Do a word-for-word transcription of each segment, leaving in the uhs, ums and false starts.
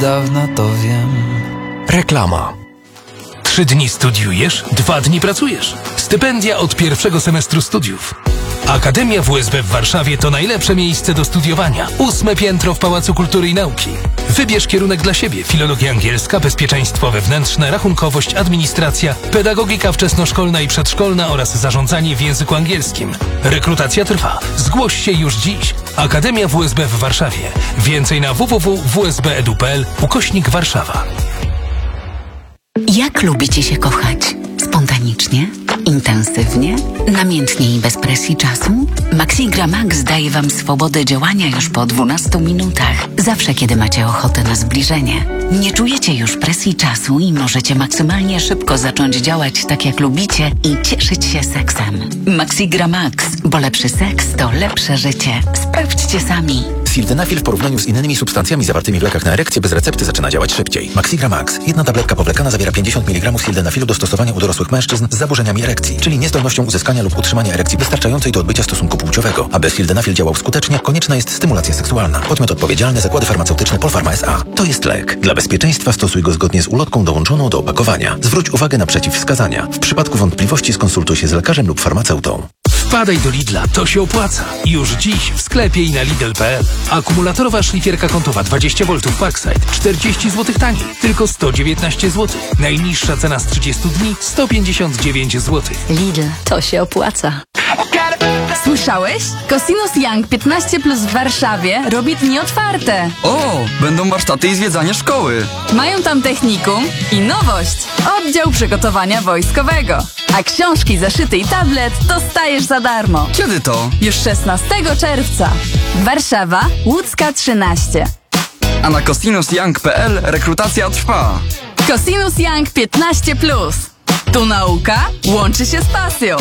Dawno to wiem. Reklama. Trzy dni studiujesz, dwa dni pracujesz. Stypendia od pierwszego semestru studiów. Akademia W S B w Warszawie to najlepsze miejsce do studiowania. Ósme piętro w Pałacu Kultury i Nauki. Wybierz kierunek dla siebie. Filologia angielska, bezpieczeństwo wewnętrzne, rachunkowość, administracja, pedagogika wczesnoszkolna i przedszkolna oraz zarządzanie w języku angielskim. Rekrutacja trwa. Zgłoś się już dziś. Akademia W S B w Warszawie. Więcej na w w w kropka w s b kropka e d u kropka p l ukośnik Warszawa. Jak lubicie się kochać? Spontanicznie? Intensywnie? Namiętnie i bez presji czasu? Maxigra Max daje Wam swobodę działania już po dwunastu minutach. Zawsze, kiedy macie ochotę na zbliżenie. Nie czujecie już presji czasu i możecie maksymalnie szybko zacząć działać tak, jak lubicie i cieszyć się seksem. Maxigra Max, bo lepszy seks to lepsze życie. Sprawdźcie sami. Sildenafil w porównaniu z innymi substancjami zawartymi w lekach na erekcję bez recepty zaczyna działać szybciej. Maxigra Max. Jedna tabletka powlekana zawiera pięćdziesiąt miligramów sildenafilu do stosowania u dorosłych mężczyzn z zaburzeniami erekcji, czyli niezdolnością uzyskania lub utrzymania erekcji wystarczającej do odbycia stosunku płciowego. Aby sildenafil działał skutecznie, konieczna jest stymulacja seksualna. Podmiot odpowiedzialny: Zakłady Farmaceutyczne Polpharma S A. To jest lek. Dla bezpieczeństwa stosuj go zgodnie z ulotką dołączoną do opakowania. Zwróć uwagę na przeciwwskazania. W przypadku wątpliwości skonsultuj się z lekarzem lub farmaceutą. Wpadaj do Lidla, to się opłaca. Już dziś w sklepie i na lidl kropka p l. Akumulatorowa szlifierka kątowa dwadzieścia woltów Parkside czterdzieści złotych taniej, tylko sto dziewiętnaście złotych. Najniższa cena z trzydziestu dni sto pięćdziesiąt dziewięć złotych. Lidl, to się opłaca. Słyszałeś? Cosinus Young piętnaście plus w Warszawie robi dni otwarte. O, będą warsztaty i zwiedzanie szkoły. Mają tam technikum i nowość. Oddział przygotowania wojskowego. A książki, zeszyty i tablet dostajesz za darmo. Kiedy to? Już szesnastego czerwca. Warszawa, Łódzka trzynaście. A na cosinus young kropka p l rekrutacja trwa. Cosinus Young piętnaście plus. Tu nauka łączy się z pasją.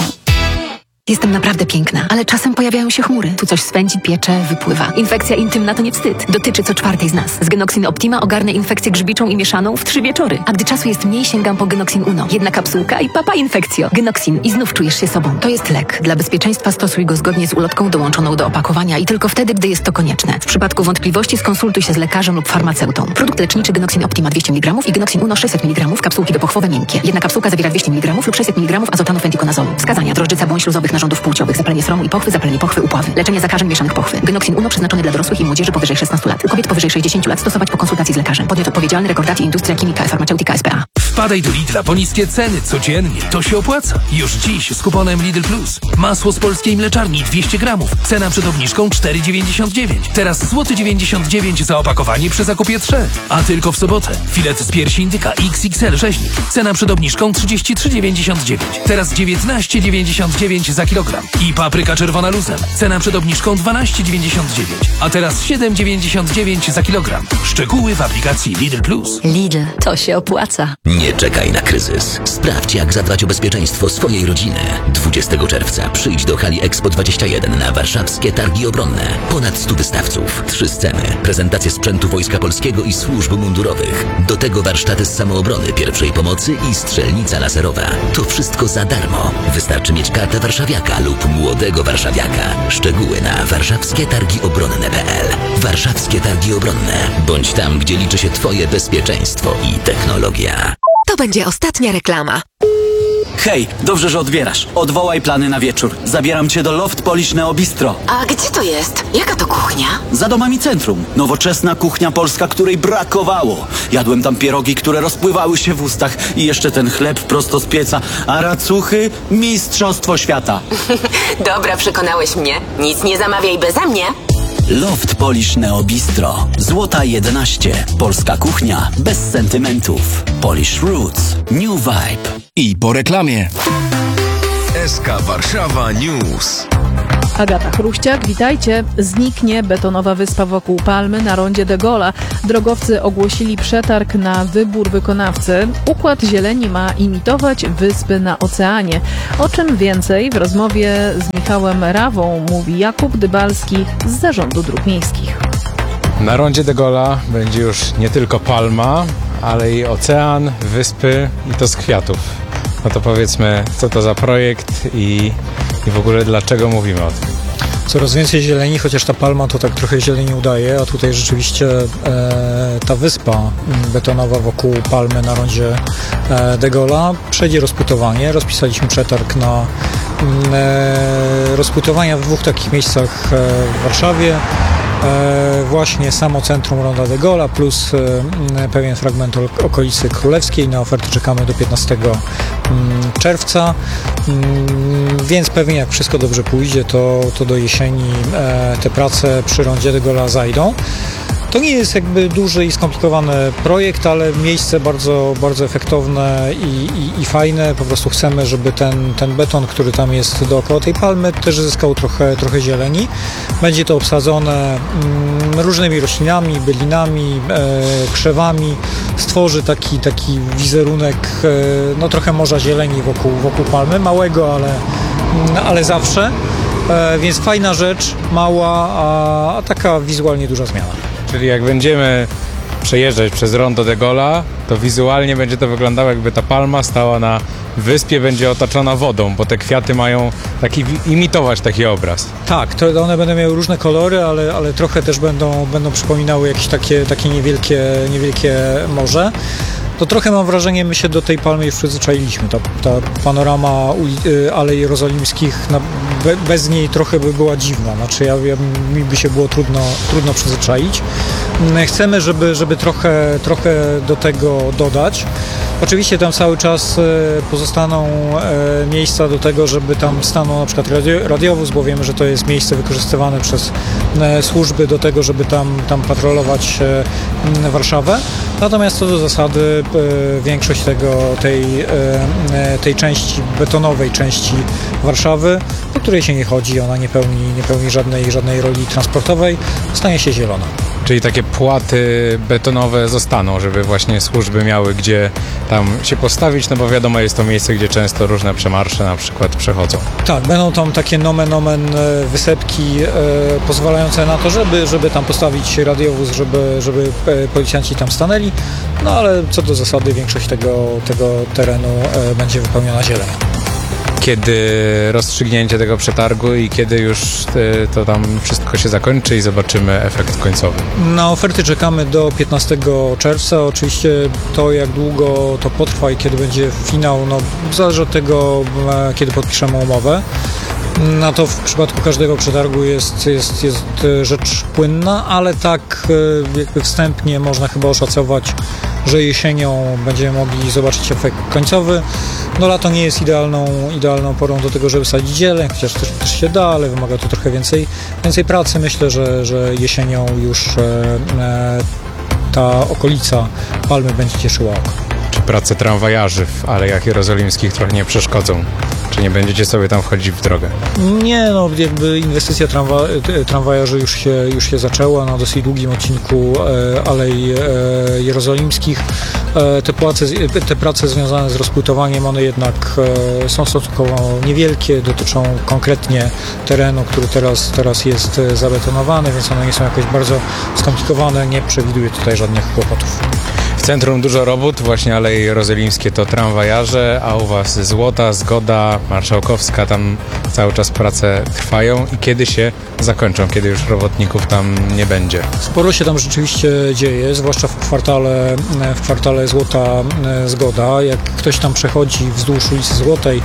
Jestem naprawdę piękna, ale czasem pojawiają się chmury. Tu coś swędzi, piecze, wypływa. Infekcja intymna to nie wstyd. Dotyczy co czwartej z nas. Z Genoxin Optima ogarnę infekcję grzybiczą i mieszaną w trzy wieczory. A gdy czasu jest mniej, sięgam po Genoxin Uno. Jedna kapsułka i papa infekcjo. Genoxin i znów czujesz się sobą. To jest lek. Dla bezpieczeństwa stosuj go zgodnie z ulotką dołączoną do opakowania i tylko wtedy, gdy jest to konieczne. W przypadku wątpliwości skonsultuj się z lekarzem lub farmaceutą. Produkt leczniczy Genoxin Optima dwieście miligramów i Genoxin Uno sześćset miligramów, kapsułki dopochwowe miękkie. Jedna kapsułka zawiera dwieście miligramów lub sześćset miligramów azotanu fentikonazolu. Wskazania: drożdżyca błąd śluzowych narządów płciowych, zapalenie sromu i pochwy, zapalenie pochwy, upławy. Leczenie zakażeń mieszanych pochwy. Genoxin Uno przeznaczony dla dorosłych i młodzieży powyżej szesnastu lat. U kobiet powyżej sześćdziesięciu lat stosować po konsultacji z lekarzem. Podmiot odpowiedzialny: Rekordacji Industria Chimica Farmaceutica S P A. Wpadaj do Lidla po niskie ceny codziennie. To się opłaca. Już dziś z kuponem Lidl Plus. Masło z polskiej mleczarni dwieście gramów. Cena przed obniżką cztery dziewięćdziesiąt dziewięć. Teraz złoty dziewięćdziesiąt dziewięć za opakowanie przy zakupie trzech. A tylko w sobotę. Filet z piersi indyka X X L rzeźnik. Cena przed obniżką trzydzieści trzy dziewięćdziesiąt dziewięć. Teraz dziewiętnaście dziewięćdziesiąt dziewięć za kilogram. I papryka czerwona luzem. Cena przed obniżką dwanaście dziewięćdziesiąt dziewięć. A teraz siedem dziewięćdziesiąt dziewięć za kilogram. Szczegóły w aplikacji Lidl Plus. Lidl, to się opłaca. Nie czekaj na kryzys. Sprawdź, jak zadbać o bezpieczeństwo swojej rodziny. dwudziestego czerwca przyjdź do hali Expo dwadzieścia jeden na warszawskie targi obronne. Ponad stu wystawców, trzy sceny, prezentacje sprzętu Wojska Polskiego i służb mundurowych. Do tego warsztaty z samoobrony, pierwszej pomocy i strzelnica laserowa. To wszystko za darmo. Wystarczy mieć kartę warszawiaka lub młodego warszawiaka. Szczegóły na warszawskie targi obronne kropka p l. Warszawskie targi obronne. Bądź tam, gdzie liczy się Twoje bezpieczeństwo i technologia. To będzie ostatnia reklama. Hej, dobrze, że odbierasz. Odwołaj plany na wieczór. Zabieram cię do Loft Polish Neo Bistro. A gdzie to jest? Jaka to kuchnia? Za domami centrum. Nowoczesna kuchnia polska, której brakowało. Jadłem tam pierogi, które rozpływały się w ustach i jeszcze ten chleb prosto z pieca. A racuchy? Mistrzostwo świata. Dobra, przekonałeś mnie. Nic nie zamawiaj beze mnie. Loft Polish Neo Bistro. Złota jedenaście. Polska kuchnia bez sentymentów. Polish Roots. New Vibe. I po reklamie. S K Warszawa News. Agata Chruściak, witajcie. Zniknie betonowa wyspa wokół Palmy na rondzie de Gaulle'a. Drogowcy ogłosili przetarg na wybór wykonawcy. Układ zieleni ma imitować wyspy na oceanie. O czym więcej w rozmowie z Michałem Rawą mówi Jakub Dybalski z Zarządu Dróg Miejskich. Na rondzie de Gaulle'a będzie już nie tylko palma, ale i ocean, wyspy i to z kwiatów. No to powiedzmy, co to za projekt i, i w ogóle dlaczego mówimy o tym. Coraz więcej zieleni, chociaż ta palma to tak trochę zieleni udaje, a tutaj rzeczywiście e, ta wyspa betonowa wokół palmy na rondzie e, de Gaulle'a przejdzie rozpłytowanie. Rozpisaliśmy przetarg na e, rozpłytowania w dwóch takich miejscach e, w Warszawie. E, właśnie samo centrum ronda de Gaulle'a plus e, pewien fragment okolicy Królewskiej. Na oferty czekamy do piętnastego czerwca, więc pewnie jak wszystko dobrze pójdzie, to, to do jesieni e, te prace przy rondzie de Gaulle'a zajdą. To nie jest jakby duży i skomplikowany projekt, ale miejsce bardzo, bardzo efektowne i, i, i fajne. Po prostu chcemy, żeby ten, ten beton, który tam jest dookoła tej palmy, też zyskał trochę, trochę zieleni. Będzie to obsadzone mm, różnymi roślinami, bylinami, e, krzewami. Stworzy taki, taki wizerunek e, no trochę morza zieleni wokół, wokół palmy. Małego, ale, ale zawsze. E, więc fajna rzecz, mała, a, a taka wizualnie duża zmiana. Czyli jak będziemy przejeżdżać przez rondo de Gaulle'a, to wizualnie będzie to wyglądało, jakby ta palma stała na wyspie, będzie otoczona wodą, bo te kwiaty mają taki, imitować taki obraz. Tak, to one będą miały różne kolory, ale, ale trochę też będą, będą przypominały jakieś takie, takie niewielkie, niewielkie morze. To trochę mam wrażenie, my się do tej palmy już przyzwyczailiśmy. Ta, ta panorama Alei Jerozolimskich, na, be, bez niej trochę by była dziwna. Znaczy ja, ja, mi by się było trudno, trudno przyzwyczaić. Chcemy, żeby, żeby trochę, trochę do tego dodać. Oczywiście tam cały czas pozostaną miejsca do tego, żeby tam stanął na przykład radio, radiowóz, bo wiemy, że to jest miejsce wykorzystywane przez służby do tego, żeby tam, tam patrolować Warszawę. Natomiast co do zasady większość tego, tej, tej części, betonowej części Warszawy, po której się nie chodzi, ona nie pełni, nie pełni żadnej, żadnej roli transportowej, stanie się zielona. Czyli takie płaty betonowe zostaną, żeby właśnie służby miały gdzie tam się postawić, no bo wiadomo, jest to miejsce, gdzie często różne przemarsze na przykład przechodzą. Tak, będą tam takie nomen omen wysepki e, pozwalające na to, żeby, żeby tam postawić radiowóz, żeby, żeby policjanci tam stanęli, no ale co do zasady większość tego, tego terenu e, będzie wypełniona zielenią. Kiedy rozstrzygnięcie tego przetargu i kiedy już to tam wszystko się zakończy i zobaczymy efekt końcowy? Na oferty czekamy do piętnastego czerwca. Oczywiście to, jak długo to potrwa i kiedy będzie finał, no zależy od tego, kiedy podpiszemy umowę. No to w przypadku każdego przetargu jest, jest, jest rzecz płynna, ale tak jakby wstępnie można chyba oszacować, że jesienią będziemy mogli zobaczyć efekt końcowy. No lato nie jest idealną, idealną porą do tego, żeby sadzić zieleń, chociaż też, też się da, ale wymaga to trochę więcej, więcej pracy. Myślę, że, że jesienią już e, ta okolica palmy będzie cieszyła oko. Czy prace tramwajarzy w Alejach Jerozolimskich trochę nie przeszkodzą? Czy nie będziecie sobie tam wchodzić w drogę? Nie, no jakby inwestycja tramwa, tramwajarzy już się, już się zaczęła na dosyć długim odcinku e, Alei e, Jerozolimskich. E, te, płace, te prace związane z rozpłytowaniem, one jednak e, są stosunkowo niewielkie, dotyczą konkretnie terenu, który teraz, teraz jest zabetonowany, więc one nie są jakoś bardzo skomplikowane, nie przewiduję tutaj żadnych kłopotów. W centrum dużo robót, właśnie Aleje Jerozolimskie to tramwajarze, a u Was Złota, Zgoda, Marszałkowska, tam cały czas prace trwają i kiedy się zakończą, kiedy już robotników tam nie będzie? Sporo się tam rzeczywiście dzieje, zwłaszcza w kwartale, w kwartale Złota, Zgoda. Jak ktoś tam przechodzi wzdłuż ulicy Złotej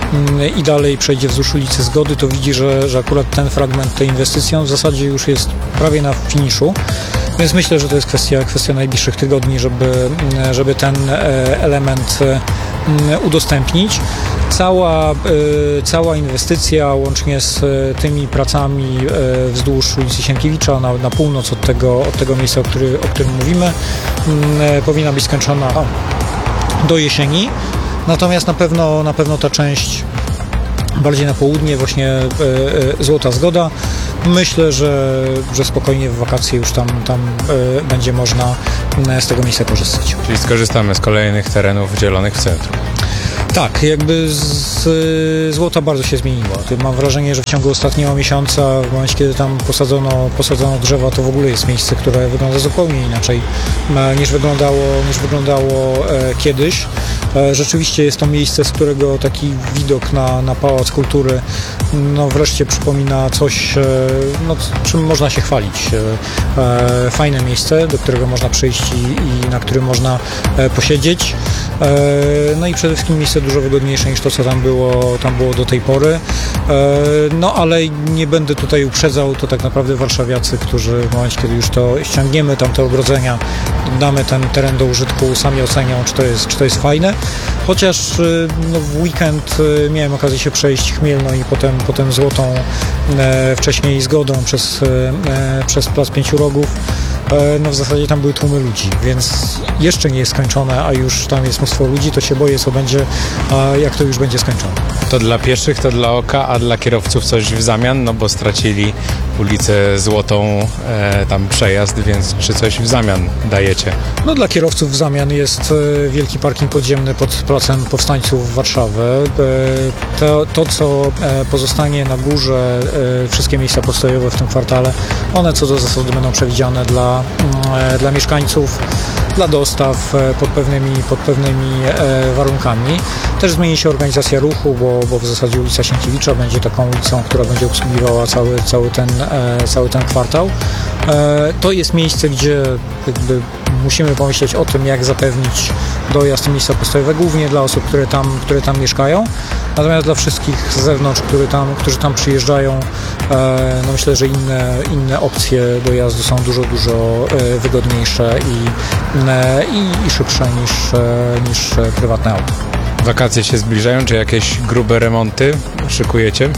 i dalej przejdzie wzdłuż ulicy Zgody, to widzi, że, że akurat ten fragment tej inwestycji w zasadzie już jest prawie na finiszu. Więc myślę, że to jest kwestia, kwestia najbliższych tygodni, żeby, żeby ten element udostępnić. Cała, cała inwestycja łącznie z tymi pracami wzdłuż ulicy Sienkiewicza na, na północ od tego, od tego miejsca, o, który, o którym mówimy, powinna być skończona do jesieni. Natomiast na pewno, na pewno ta część bardziej na południe, właśnie e, e, Złota Zgoda. Myślę, że, że spokojnie w wakacje już tam, tam e, będzie można z tego miejsca korzystać. Czyli skorzystamy z kolejnych terenów dzielonych w centrum. Tak, jakby z Złota bardzo się zmieniło. Mam wrażenie, że w ciągu ostatniego miesiąca, w momencie kiedy tam posadzono, posadzono drzewa, to w ogóle jest miejsce, które wygląda zupełnie inaczej niż wyglądało, niż wyglądało e, kiedyś. Rzeczywiście jest to miejsce, z którego taki widok na, na Pałac Kultury no wreszcie przypomina coś, no, czym można się chwalić. Fajne miejsce, do którego można przyjść i, i na którym można posiedzieć. No i przede wszystkim miejsce dużo wygodniejsze niż to, co tam było, tam było do tej pory. No ale nie będę tutaj uprzedzał, to tak naprawdę warszawiacy, którzy w momencie, kiedy już to ściągniemy, tam te ogrodzenia, damy ten teren do użytku, sami ocenią, czy to jest, czy to jest fajne. Chociaż no, w weekend miałem okazję się przejść Chmielno i potem, potem Złotą, e, wcześniej Zgodą przez, e, przez Plac Pięciu Rogów. No w zasadzie tam były tłumy ludzi, więc jeszcze nie jest skończone, a już tam jest mnóstwo ludzi, to się boję, co będzie, a jak to już będzie skończone. To dla pieszych, to dla oka, a dla kierowców coś w zamian, no bo stracili ulicę Złotą, e, tam przejazd, więc czy coś w zamian dajecie? No dla kierowców w zamian jest e, wielki parking podziemny pod Placem Powstańców Warszawy. E, to, to, co e, pozostanie na górze, e, wszystkie miejsca postojowe w tym kwartale, one co do zasady będą przewidziane dla, e, dla mieszkańców, dla dostaw e, pod pewnymi, pod pewnymi e, warunkami. Też zmieni się organizacja ruchu, bo, bo w zasadzie ulica Sienkiewicza będzie taką ulicą, która będzie obsługiwała cały, cały, ten, e, cały ten kwartał. E, to jest miejsce, gdzie jakby musimy pomyśleć o tym, jak zapewnić dojazd miejsca postojowego, głównie dla osób, które tam, które tam mieszkają. Natomiast dla wszystkich z zewnątrz, którzy tam, którzy tam przyjeżdżają, e, no myślę, że inne, inne opcje dojazdu są dużo, dużo e, wygodniejsze i, e, i, i szybsze niż, e, niż prywatne auto. Wakacje się zbliżają, czy jakieś grube remonty szykujecie?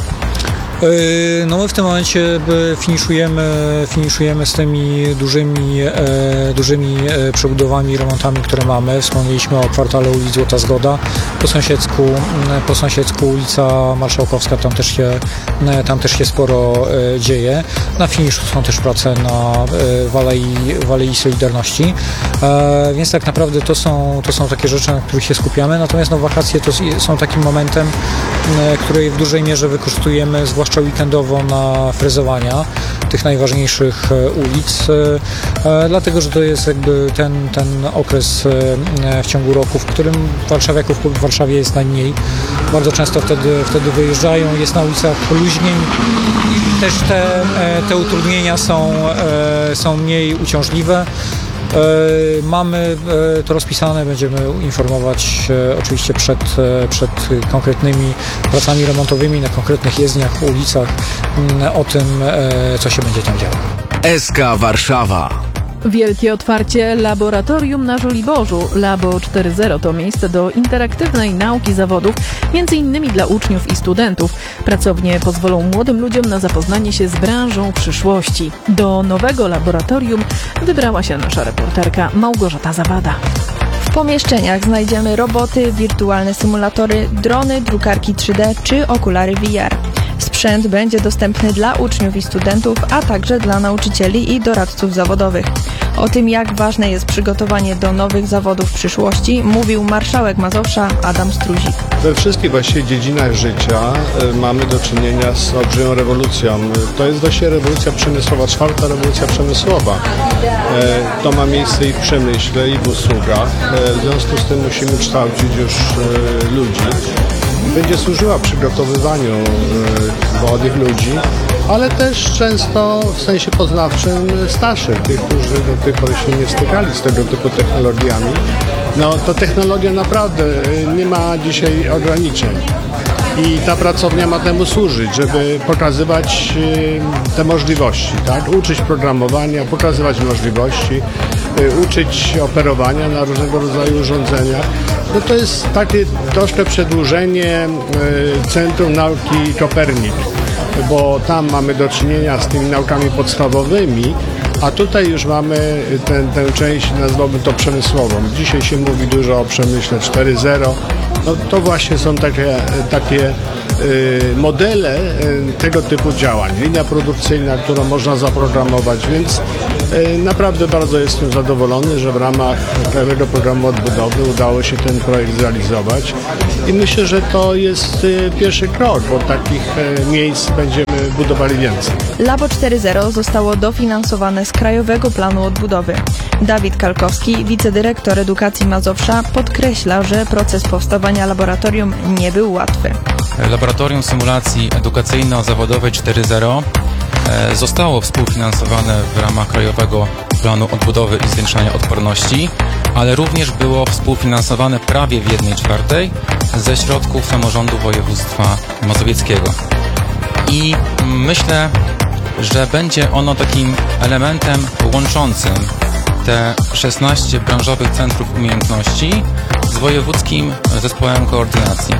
No my w tym momencie finiszujemy, finiszujemy z tymi dużymi, e, dużymi przebudowami i remontami, które mamy. Wspomnieliśmy o kwartale ulic Złota Zgoda. Po sąsiedzku, po sąsiedzku ulica Marszałkowska, tam też się, tam też się sporo e, dzieje. Na finiszu są też prace na e, Walei, Walei Solidarności. E, więc tak naprawdę to są, to są takie rzeczy, na których się skupiamy. Natomiast no, wakacje to są takim momentem, e, który w dużej mierze wykorzystujemy, zwłaszcza weekendowo, na frezowania tych najważniejszych ulic, e, dlatego, że to jest jakby ten, ten okres e, w ciągu roku, w którym warszawiaków w Warszawie jest najmniej. Bardzo często wtedy, wtedy wyjeżdżają, jest na ulicach luźniej i też te, e, te utrudnienia są, e, są mniej uciążliwe. E, mamy e, to rozpisane, będziemy informować e, oczywiście przed, e, przed konkretnymi pracami remontowymi na konkretnych jezdniach, ulicach m, o tym, e, co się będzie tam działo. S K Warszawa. Wielkie otwarcie laboratorium na Żoliborzu. Labo cztery zero to miejsce do interaktywnej nauki zawodów, między innymi dla uczniów i studentów. Pracownie pozwolą młodym ludziom na zapoznanie się z branżą przyszłości. Do nowego laboratorium wybrała się nasza reporterka Małgorzata Zawada. W pomieszczeniach znajdziemy roboty, wirtualne symulatory, drony, drukarki trzy D czy okulary V R. Sprzęt będzie dostępny dla uczniów i studentów, a także dla nauczycieli i doradców zawodowych. O tym, jak ważne jest przygotowanie do nowych zawodów w przyszłości, mówił marszałek Mazowsza Adam Struzik. We wszystkich właściwie dziedzinach życia y, mamy do czynienia z olbrzymią rewolucją. To jest właściwie rewolucja przemysłowa, czwarta rewolucja przemysłowa. Y, to ma miejsce i w przemyśle, i w usługach. Y, w związku z tym musimy kształcić już y, ludzi. Będzie służyła przygotowywaniu y, młodych ludzi, ale też często w sensie poznawczym starszych, tych, którzy do tej pory się nie stykali z tego typu technologiami. No to technologia naprawdę nie ma dzisiaj ograniczeń. I ta pracownia ma temu służyć, żeby pokazywać y, te możliwości, tak? Uczyć programowania, pokazywać możliwości, y, uczyć operowania na różnego rodzaju urządzeniach. No to jest takie troszkę przedłużenie y, Centrum Nauki Kopernik, bo tam mamy do czynienia z tymi naukami podstawowymi, a tutaj już mamy ten, tę część, nazwałbym to przemysłową. Dzisiaj się mówi dużo o przemyśle cztery zero. No to właśnie są takie, takie y, modele y, tego typu działań. Linia produkcyjna, którą można zaprogramować, więc Naprawdę bardzo jestem zadowolony, że w ramach Krajowego Programu Odbudowy udało się ten projekt zrealizować i myślę, że to jest pierwszy krok, bo takich miejsc będziemy budowali więcej. Labo cztery zero zostało dofinansowane z Krajowego Planu Odbudowy. Dawid Kalkowski, wicedyrektor edukacji Mazowsza, podkreśla, że proces powstawania laboratorium nie był łatwy. Laboratorium Symulacji Edukacyjno-Zawodowej cztery zero zostało współfinansowane w ramach Krajowego Planu Odbudowy i Zwiększania Odporności, ale również było współfinansowane prawie w jednej czwartej ze środków samorządu województwa mazowieckiego. I myślę, że będzie ono takim elementem łączącym te szesnaście branżowych centrów umiejętności z wojewódzkim zespołem koordynacji.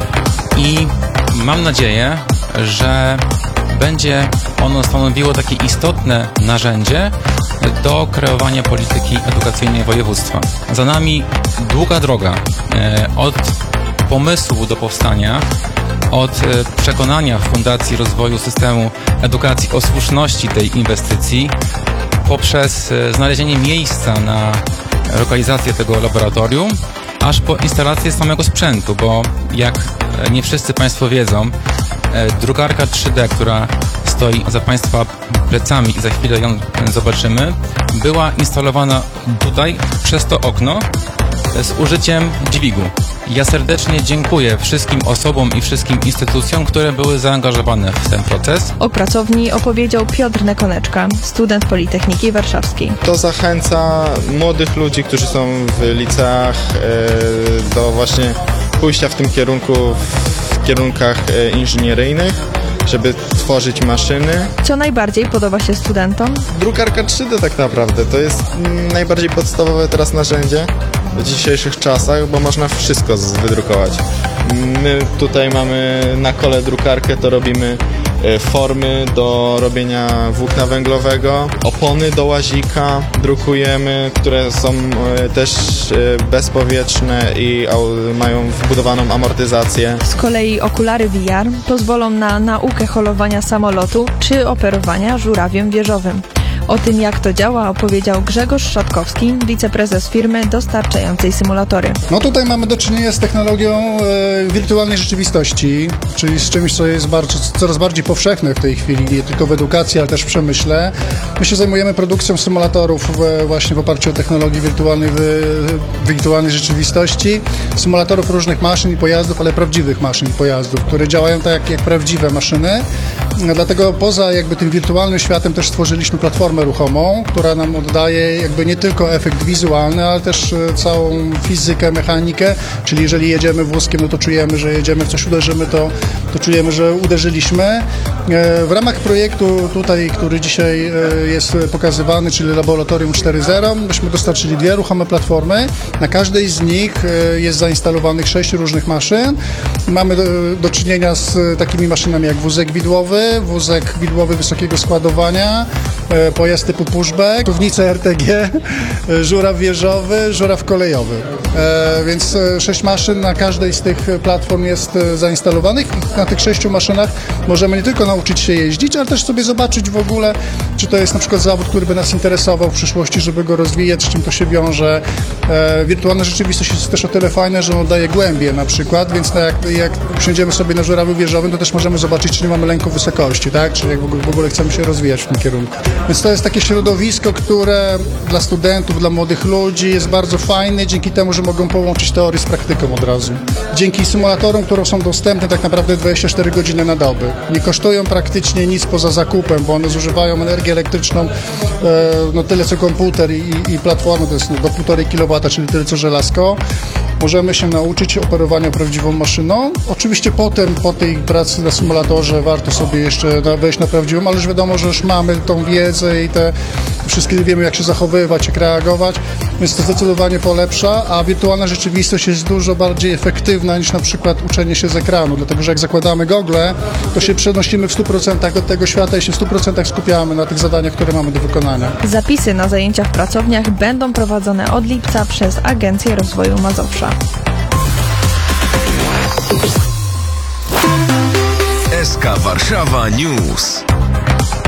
I mam nadzieję, że będzie ono stanowiło takie istotne narzędzie do kreowania polityki edukacyjnej województwa. Za nami długa droga od pomysłu do powstania, od przekonania Fundacji Rozwoju Systemu Edukacji o słuszności tej inwestycji, poprzez znalezienie miejsca na lokalizację tego laboratorium, aż po instalację samego sprzętu, bo jak nie wszyscy Państwo wiedzą, drukarka trzy D, która stoi za Państwa plecami i za chwilę ją zobaczymy, była instalowana tutaj przez to okno z użyciem dźwigu. Ja serdecznie dziękuję wszystkim osobom i wszystkim instytucjom, które były zaangażowane w ten proces. O pracowni opowiedział Piotr Nekoneczka, student Politechniki Warszawskiej. To zachęca młodych ludzi, którzy są w liceach, do właśnie pójścia w tym kierunku, w kierunkach inżynieryjnych, żeby tworzyć maszyny. Co najbardziej podoba się studentom? Drukarka trzy D tak naprawdę. To jest najbardziej podstawowe teraz narzędzie w dzisiejszych czasach, bo można wszystko wydrukować. My tutaj mamy na kole drukarkę, to robimy formy do robienia włókna węglowego, opony do łazika drukujemy, które są też bezpowietrzne i mają wbudowaną amortyzację. Z kolei okulary V R pozwolą na naukę holowania samolotu czy operowania żurawiem wieżowym. O tym, jak to działa, opowiedział Grzegorz Szatkowski, wiceprezes firmy dostarczającej symulatory. No tutaj mamy do czynienia z technologią e, wirtualnej rzeczywistości, czyli z czymś, co jest bardzo, coraz bardziej powszechne w tej chwili, nie tylko w edukacji, ale też w przemyśle. My się zajmujemy produkcją symulatorów w, właśnie w oparciu o technologię wirtualnej, w, wirtualnej rzeczywistości, symulatorów różnych maszyn i pojazdów, ale prawdziwych maszyn i pojazdów, które działają tak jak, jak prawdziwe maszyny. Dlatego poza jakby tym wirtualnym światem też stworzyliśmy platformę ruchomą, która nam oddaje jakby nie tylko efekt wizualny, ale też całą fizykę, mechanikę, czyli jeżeli jedziemy wózkiem, no to czujemy, że jedziemy, w coś uderzymy, to, to czujemy, że uderzyliśmy. W ramach projektu tutaj, który dzisiaj jest pokazywany, czyli Laboratorium cztery zero, myśmy dostarczyli dwie ruchome platformy. Na każdej z nich jest zainstalowanych sześć różnych maszyn. Mamy do, do czynienia z takimi maszynami jak wózek widłowy, wózek widłowy wysokiego składowania, pojazd typu pushback, suwnice R T G, żuraw wieżowy, żuraw kolejowy. E, więc sześć maszyn na każdej z tych platform jest zainstalowanych i na tych sześciu maszynach możemy nie tylko nauczyć się jeździć, ale też sobie zobaczyć w ogóle, czy to jest na przykład zawód, który by nas interesował w przyszłości, żeby go rozwijać, z czym to się wiąże. E, wirtualna rzeczywistość jest też o tyle fajna, że on daje głębię na przykład, więc jak, jak usiądziemy sobie na żurawiu wieżowym, to też możemy zobaczyć, czy nie mamy lęku wysokości, tak? Czy jak w ogóle, w ogóle chcemy się rozwijać w tym kierunku. Więc to jest takie środowisko, które dla studentów, dla młodych ludzi jest bardzo fajne, dzięki temu, że mogą połączyć teorię z praktyką od razu. Dzięki symulatorom, które są dostępne tak naprawdę dwadzieścia cztery godziny na dobę. Nie kosztują praktycznie nic poza zakupem, bo one zużywają energię elektryczną e, no tyle co komputer i, i platforma, to jest no, do półtorej kilowata, czyli tyle co żelazko. Możemy się nauczyć operowania prawdziwą maszyną. Oczywiście potem, po tej pracy na symulatorze warto sobie jeszcze wejść na prawdziwą, ale już wiadomo, że już mamy tą wiedzę i te wszystkie wiemy, jak się zachowywać, jak reagować, więc to zdecydowanie polepsza, a wirtualna rzeczywistość jest dużo bardziej efektywna niż na przykład uczenie się z ekranu, dlatego że jak zakładamy gogle, to się przenosimy w stu procentach do tego świata i się w stu procentach skupiamy na tych zadaniach, które mamy do wykonania. Zapisy na zajęcia w pracowniach będą prowadzone od lipca przez Agencję Rozwoju Mazowsza. S K Warszawa News.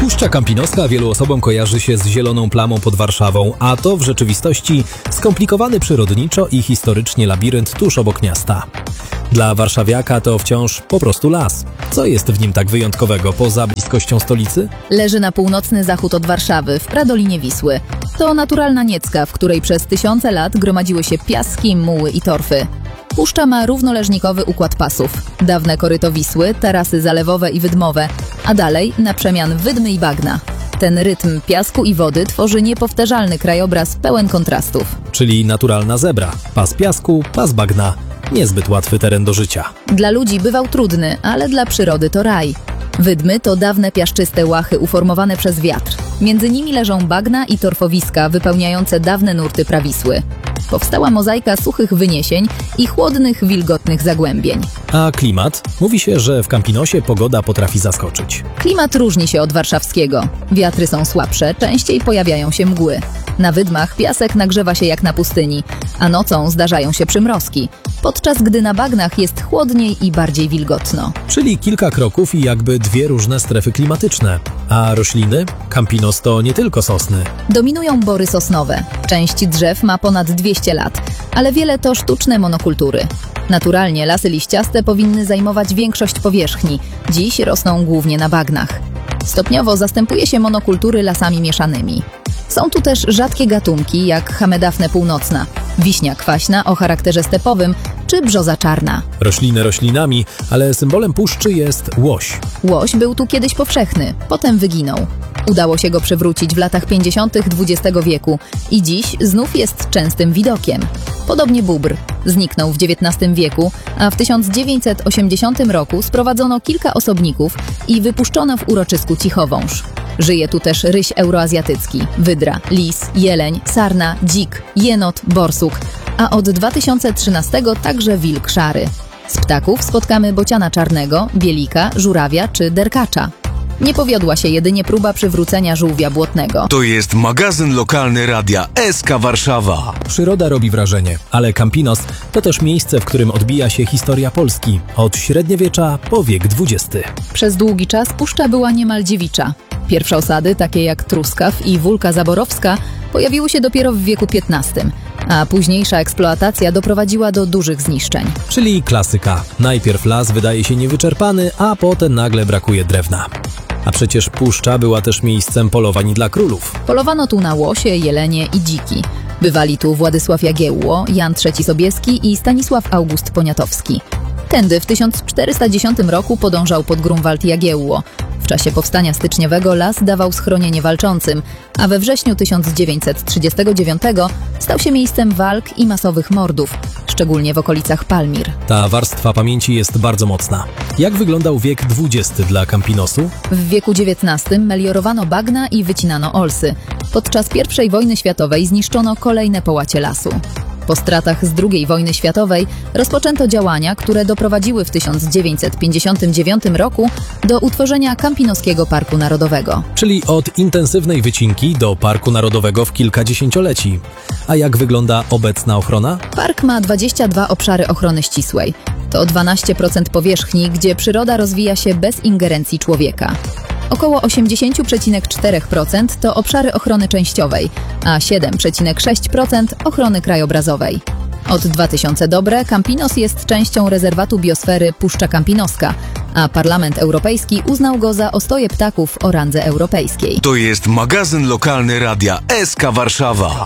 Puszcza Kampinoska wielu osobom kojarzy się z zieloną plamą pod Warszawą, a to w rzeczywistości skomplikowany przyrodniczo i historycznie labirynt tuż obok miasta. Dla warszawiaka to wciąż po prostu las. Co jest w nim tak wyjątkowego poza bliskością stolicy? Leży na północny zachód od Warszawy, w pradolinie Wisły. To naturalna niecka, w której przez tysiące lat gromadziły się piaski, muły i torfy. Puszcza ma równoleżnikowy układ pasów. Dawne koryto Wisły, tarasy zalewowe i wydmowe, a dalej na przemian wydmy i bagna. Ten rytm piasku i wody tworzy niepowtarzalny krajobraz pełen kontrastów. Czyli naturalna zebra. Pas piasku, pas bagna. Niezbyt łatwy teren do życia. Dla ludzi bywał trudny, ale dla przyrody to raj. Wydmy to dawne piaszczyste łachy uformowane przez wiatr. Między nimi leżą bagna i torfowiska wypełniające dawne nurty prawisły. Powstała mozaika suchych wyniesień i chłodnych, wilgotnych zagłębień. A klimat? Mówi się, że w Kampinosie pogoda potrafi zaskoczyć. Klimat różni się od warszawskiego. Wiatry są słabsze, częściej pojawiają się mgły. Na wydmach piasek nagrzewa się jak na pustyni, a nocą zdarzają się przymrozki, podczas gdy na bagnach jest chłodniej i bardziej wilgotno. Czyli kilka kroków i jakby dwie różne strefy klimatyczne. A rośliny? Kampinos to nie tylko sosny. Dominują bory sosnowe. Część drzew ma ponad dwieście lat, ale wiele to sztuczne monokultury. Naturalnie lasy liściaste powinny zajmować większość powierzchni. Dziś rosną głównie na bagnach. Stopniowo zastępuje się monokultury lasami mieszanymi. Są tu też rzadkie gatunki jak Hamedafne północna, wiśnia kwaśna o charakterze stepowym czy brzoza czarna. Rośliny roślinami, ale symbolem puszczy jest łoś. Łoś był tu kiedyś powszechny, potem wyginął. Udało się go przywrócić w latach pięćdziesiątych dwudziestego wieku i dziś znów jest częstym widokiem. Podobnie bóbr. Zniknął w dziewiętnastym wieku, a w tysiąc dziewięćset osiemdziesiątym roku sprowadzono kilka osobników i wypuszczono w uroczysku cichowąż. Żyje tu też ryś euroazjatycki, wydra, lis, jeleń, sarna, dzik, jenot, borsuk, a od dwa tysiące trzynastego także wilk szary. Z ptaków spotkamy bociana czarnego, bielika, żurawia czy derkacza. Nie powiodła się jedynie próba przywrócenia żółwia błotnego. To jest magazyn lokalny radia S K Warszawa. Przyroda robi wrażenie, ale Kampinos to też miejsce, w którym odbija się historia Polski od średniowiecza po wiek dwudziesty. Przez długi czas puszcza była niemal dziewicza. Pierwsze osady, takie jak Truskaw i Wólka Zaborowska, pojawiły się dopiero w wieku piętnastym, a późniejsza eksploatacja doprowadziła do dużych zniszczeń. Czyli klasyka. Najpierw las wydaje się niewyczerpany, a potem nagle brakuje drewna. A przecież puszcza była też miejscem polowań dla królów. Polowano tu na łosie, jelenie i dziki. Bywali tu Władysław Jagiełło, Jan trzeci Sobieski i Stanisław August Poniatowski. Tędy w tysiąc czterysta dziesiątym roku podążał pod Grunwald Jagiełło. W czasie powstania styczniowego las dawał schronienie walczącym, a we wrześniu tysiąc dziewięćset trzydziestego dziewiątego stał się miejscem walk i masowych mordów, szczególnie w okolicach Palmir. Ta warstwa pamięci jest bardzo mocna. Jak wyglądał wiek dwudziesty dla Kampinosu? W wieku dziewiętnastym meliorowano bagna i wycinano olsy. Podczas pierwszej wojny światowej zniszczono kolejne połacie lasu. Po stratach z drugiej wojny światowej rozpoczęto działania, które doprowadziły w tysiąc dziewięćset pięćdziesiątym dziewiątym roku do utworzenia Kampinoskiego Parku Narodowego. Czyli od intensywnej wycinki do Parku Narodowego w kilka dziesięcioleci. A jak wygląda obecna ochrona? Park ma dwadzieścia dwa obszary ochrony ścisłej. To dwanaście procent powierzchni, gdzie przyroda rozwija się bez ingerencji człowieka. Około osiemdziesiąt przecinek cztery procent to obszary ochrony częściowej, a siedem przecinek sześć procent ochrony krajobrazowej. Od dwa tysiące dobre Kampinos jest częścią rezerwatu biosfery Puszcza Kampinoska, a Parlament Europejski uznał go za ostoję ptaków o randze europejskiej. To jest magazyn lokalny radia S K Warszawa.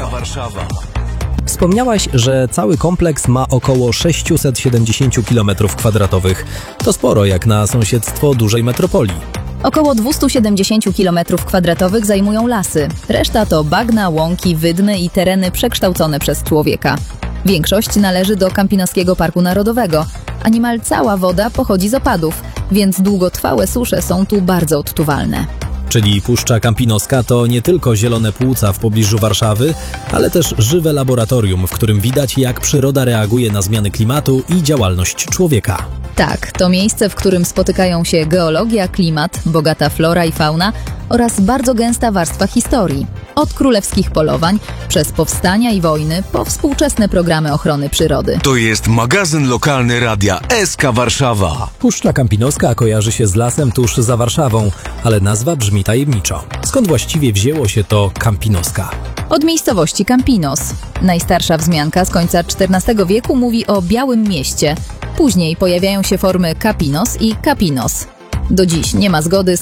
Wspomniałaś, że cały kompleks ma około sześćset siedemdziesiąt kilometrów kwadratowych. To sporo jak na sąsiedztwo dużej metropolii. Około dwieście siedemdziesiąt kilometrów kwadratowych zajmują lasy. Reszta to bagna, łąki, wydmy i tereny przekształcone przez człowieka. Większość należy do Kampinoskiego Parku Narodowego, a niemal cała woda pochodzi z opadów, więc długotrwałe susze są tu bardzo odczuwalne. Czyli Puszcza Kampinoska to nie tylko zielone płuca w pobliżu Warszawy, ale też żywe laboratorium, w którym widać, jak przyroda reaguje na zmiany klimatu i działalność człowieka. Tak, to miejsce, w którym spotykają się geologia, klimat, bogata flora i fauna oraz bardzo gęsta warstwa historii. Od królewskich polowań, przez powstania i wojny, po współczesne programy ochrony przyrody. To jest magazyn lokalny radia S K Warszawa. Puszcza Kampinoska kojarzy się z lasem tuż za Warszawą, ale nazwa brzmi tajemniczo. Skąd właściwie wzięło się to Kampinoska? Od miejscowości Campinos. Najstarsza wzmianka z końca czternastego wieku mówi o Białym Mieście. Później pojawiają się formy Kapinos i Kapinos. Do dziś nie ma zgody,